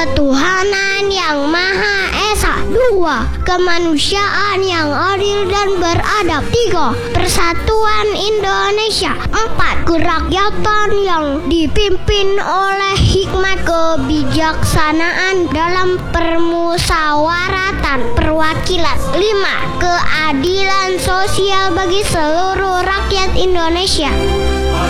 ketuhanan yang Maha Esa. 2. Kemanusiaan yang adil dan beradab. 3. Persatuan Indonesia. 4. Kerakyatan yang dipimpin oleh hikmat kebijaksanaan dalam permusyawaratan perwakilan. 5. Keadilan sosial bagi seluruh rakyat Indonesia.